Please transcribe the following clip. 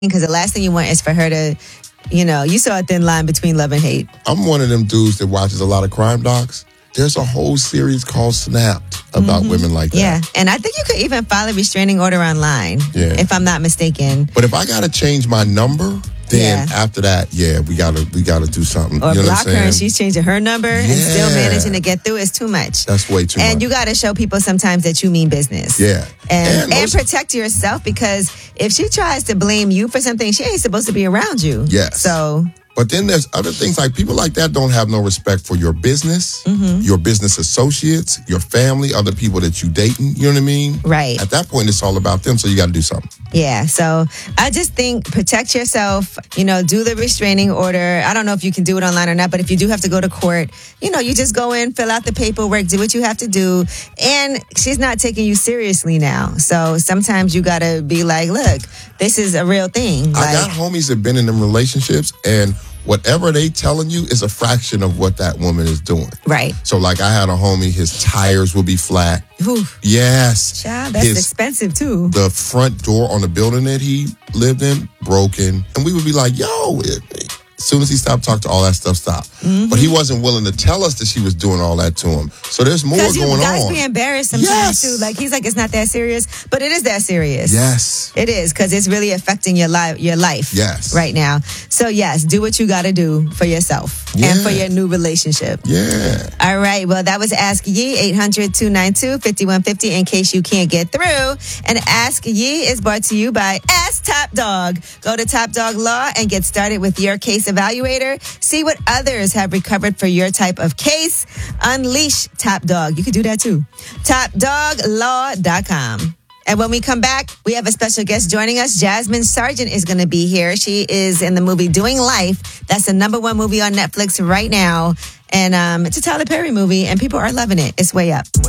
because the last thing you want is for her to, you saw a thin line between love and hate. I'm one of them dudes that watches a lot of crime docs. There's a whole series called Snapped about women like that. Yeah, and I think you could even file a restraining order online, if I'm not mistaken. But if I got to change my number, then after that, we gotta do something. Or you know block her and saying? she's changing her number and still managing to get through is too much. That's way too much. And you got to show people sometimes that you mean business. Yeah. And protect yourself, because if she tries to blame you for something, she ain't supposed to be around you. Yes. So... But then there's other things, like people like that don't have no respect for your business, your business associates, your family, other people that you dating. You know what I mean? Right. At that point, it's all about them. So you got to do something. Yeah. So I just think protect yourself, do the restraining order. I don't know if you can do it online or not, but if you do have to go to court, you just go in, fill out the paperwork, do what you have to do. And she's not taking you seriously now. So sometimes you got to be like, look, this is a real thing. I got homies that been in them relationships, and whatever they telling you is a fraction of what that woman is doing. Right. So like I had a homie, his tires will be flat. Ooh. Yes. Child, that's expensive too. The front door on the building that he lived in, broken. And we would be like, yo, as soon as he stopped talking, all that stuff stopped. But he wasn't willing to tell us that she was doing all that to him. So there's more going on. Because you guys be embarrassed sometimes too. Like he's like, it's not that serious, but it is that serious. Yes. It is, because it's really affecting your life right now. So yes, do what you got to do for yourself and for your new relationship. Yeah. All right. Well, that was Ask Yee, 800-292-5150 in case you can't get through. And Ask Yee is brought to you by Ask Top Dog. Go to Top Dog Law and get started with your case evaluator. See what others have recovered for your type of case. Unleash Top Dog. You could do that too. TopDogLaw.com. And when we come back, we have a special guest joining us. Jasmine Sargent is going to be here. She is in the movie Doing Life. That's the #1 movie on Netflix right now. And it's a Tyler Perry movie, and people are loving it. It's way up.